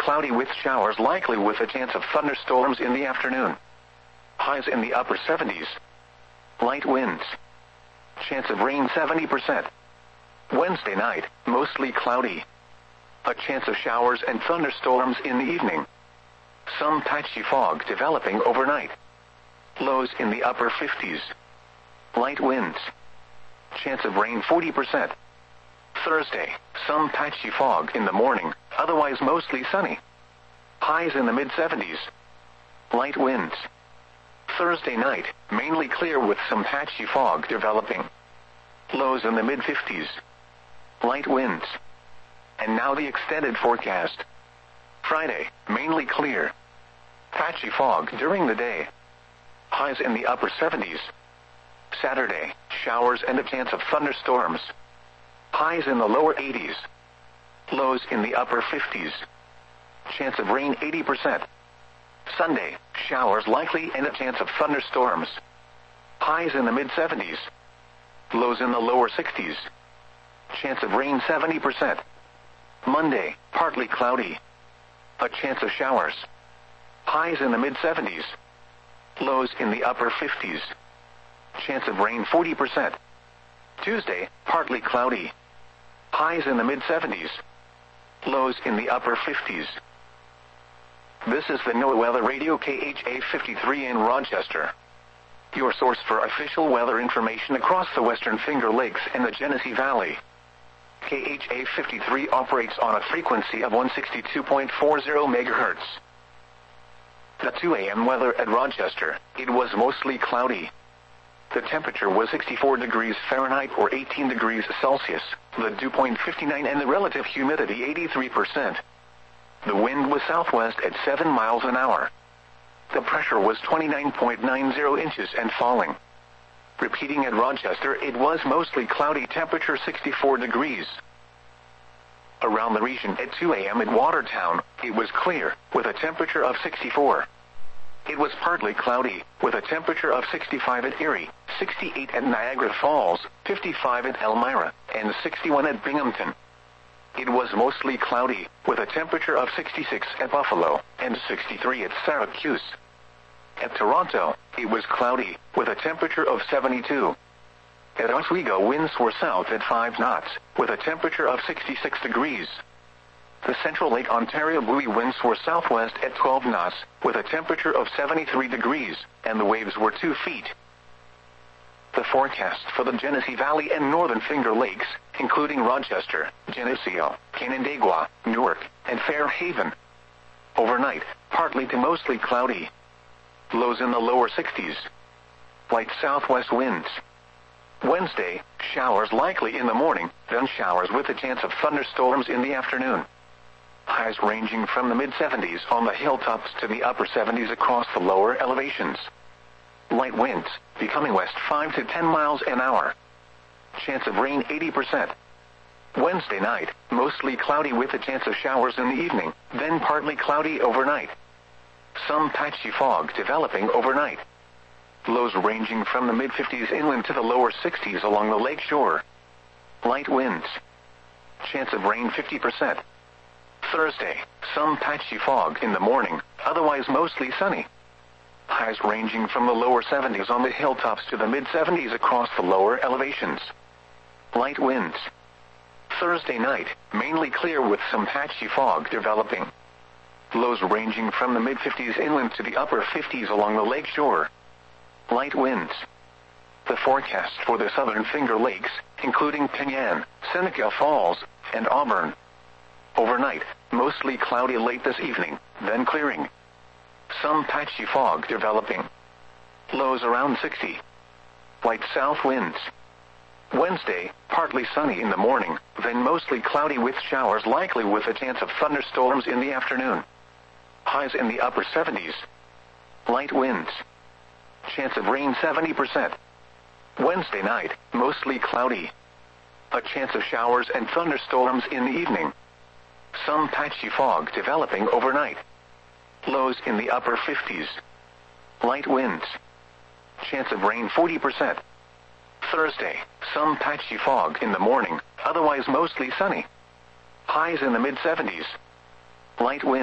cloudy with showers likely with a chance of thunderstorms in the afternoon. Highs in the upper 70s. Light winds. Chance of rain 70%. Wednesday night, mostly cloudy. A chance of showers and thunderstorms in the evening. Some patchy fog developing overnight. Lows in the upper 50s. Light winds. Chance of rain 40%. Thursday, some patchy fog in the morning, otherwise mostly sunny. Highs in the mid-70s. Light winds. Thursday night, mainly clear with some patchy fog developing. Lows in the mid-50s. Light winds. And now the extended forecast. Friday, mainly clear. Patchy fog during the day. Highs in the upper 70s. Saturday, showers and a chance of thunderstorms. Highs in the lower 80s. Lows in the upper 50s. Chance of rain 80%. Sunday, showers likely and a chance of thunderstorms. Highs in the mid-70s. Lows in the lower 60s. Chance of rain 70%. Monday, partly cloudy. A chance of showers. Highs in the mid-70s. Lows in the upper 50s. Chance of rain 40%. Tuesday, partly cloudy. Highs in the mid-70s. Lows in the upper 50s. This is the NOAA Weather Radio KHA 53 in Rochester. Your source for official weather information across the Western Finger Lakes and the Genesee Valley. KHA 53 operates on a frequency of 162.40 MHz. The 2 a.m. weather at Rochester, it was mostly cloudy. The temperature was 64 degrees Fahrenheit or 18 degrees Celsius, the dew point 59 and the relative humidity 83%. The wind was southwest at 7 miles an hour. The pressure was 29.90 inches and falling. Repeating at Rochester, it was mostly cloudy, temperature 64 degrees. Around the region at 2 a.m. at Watertown, it was clear, with a temperature of 64. It was partly cloudy, with a temperature of 65 at Erie, 68 at Niagara Falls, 55 at Elmira, and 61 at Binghamton. It was mostly cloudy, with a temperature of 66 at Buffalo, and 63 at Syracuse. At Toronto, it was cloudy, with a temperature of 72. At Oswego, winds were south at 5 knots, with a temperature of 66 degrees. The Central Lake Ontario buoy winds were southwest at 12 knots, with a temperature of 73 degrees, and the waves were 2 feet. The forecast for the Genesee Valley and Northern Finger Lakes, including Rochester, Geneseo, Canandaigua, Newark, and Fairhaven. Overnight, partly to mostly cloudy. Lows in the lower 60s. Light southwest winds. Wednesday, showers likely in the morning, then showers with a chance of thunderstorms in the afternoon. Highs ranging from the mid-70s on the hilltops to the upper 70s across the lower elevations. Light winds, becoming west 5 to 10 miles an hour. Chance of rain 80%. Wednesday night, mostly cloudy with a chance of showers in the evening, then partly cloudy overnight. Some patchy fog developing overnight. Lows ranging from the mid-50s inland to the lower 60s along the lake shore. Light winds. Chance of rain 50%. Thursday, some patchy fog in the morning, otherwise mostly sunny. Highs ranging from the lower 70s on the hilltops to the mid-70s across the lower elevations. Light winds. Thursday night, mainly clear with some patchy fog developing. Lows ranging from the mid-50s inland to the upper 50s along the lake shore. Light winds. The forecast for the Southern Finger Lakes, including Penyan, Seneca Falls, and Auburn. Overnight, mostly cloudy late this evening, then clearing. Some patchy fog developing. Lows around 60. Light south winds. Wednesday, partly sunny in the morning, then mostly cloudy with showers likely with a chance of thunderstorms in the afternoon. Highs in the upper 70s. Light winds. Chance of rain 70%. Wednesday night, mostly cloudy. A chance of showers and thunderstorms in the evening. Some patchy fog developing overnight. Lows in the upper 50s. Light winds. Chance of rain 40%. Thursday, some patchy fog in the morning, otherwise mostly sunny. Highs in the mid-70s. Light winds.